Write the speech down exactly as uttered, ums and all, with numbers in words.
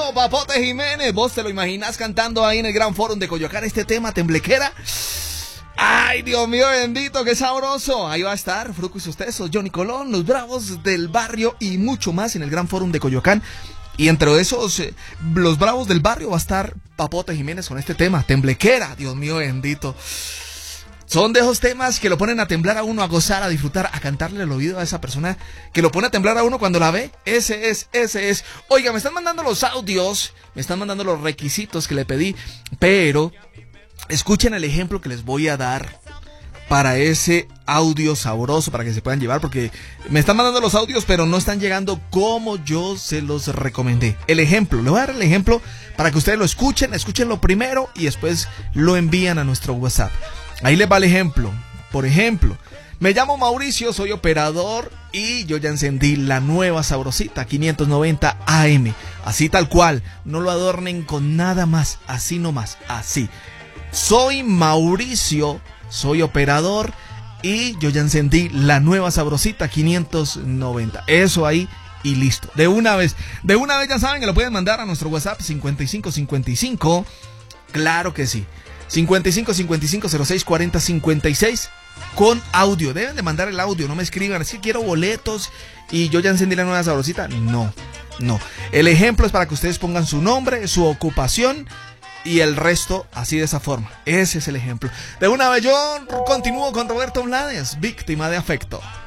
Eso, Papote Jiménez, ¿vos te lo imaginás cantando ahí en el Gran Fórum de Coyoacán este tema, Temblequera? Ay, Dios mío bendito, qué sabroso. Ahí va a estar Fruco y sus tesos, Johnny Colón, los Bravos del Barrio y mucho más en el Gran Fórum de Coyoacán. Y entre esos, eh, los Bravos del Barrio va a estar Papote Jiménez con este tema, Temblequera, Dios mío bendito. Son de esos temas que lo ponen a temblar a uno, a gozar, a disfrutar, a cantarle al oído a esa persona que lo pone a temblar a uno cuando la ve. Ese es, ese es. Oiga, me están mandando los audios, me están mandando los requisitos que le pedí, pero escuchen el ejemplo que les voy a dar para ese audio sabroso, para que se puedan llevar, porque me están mandando los audios, pero no están llegando como yo se los recomendé. El ejemplo, le voy a dar el ejemplo para que ustedes lo escuchen, escúchenlo primero y después lo envían a nuestro WhatsApp. Ahí les va el ejemplo. Por ejemplo, me llamo Mauricio, soy operador y yo ya encendí la nueva sabrosita quinientos noventa A M. Así tal cual, no lo adornen con nada más, así nomás, así. Soy Mauricio, soy operador y yo ya encendí la nueva sabrosita quinientos noventa. Eso ahí y listo. De una vez, de una vez ya saben que lo pueden mandar a nuestro WhatsApp cincuenta y cinco cincuenta y cinco. Claro que sí. cincuenta y cinco cincuenta y cinco cero seis cuarenta cincuenta y seis con audio. Deben de mandar el audio, no me escriban, es que quiero boletos y yo ya encendí la nueva sabrosita. No, no. El ejemplo es para que ustedes pongan su nombre, su ocupación y el resto así de esa forma. Ese es el ejemplo. De una vez yo continúo con Roberto Blades, víctima de afecto.